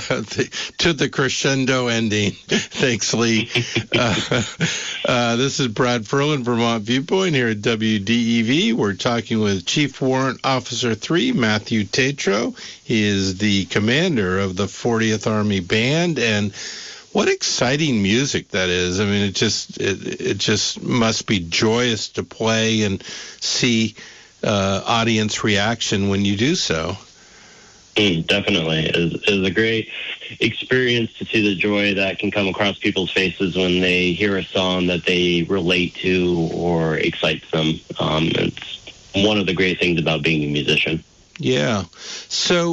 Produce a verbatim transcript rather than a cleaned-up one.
the, to the crescendo ending. Thanks, Lee. Uh, uh, this is Brad Ferlin, Vermont Viewpoint, here at W D E V. We're talking with Chief Warrant Officer three, Matthew Tatro. He is the commander of the fortieth Army Band, and what exciting music that is. I mean, it just it, it just must be joyous to play and see uh, audience reaction when you do so. Mm, definitely. It's, it's a great experience to see the joy that can come across people's faces when they hear a song that they relate to or excites them. Um, it's one of the great things about being a musician. Yeah. So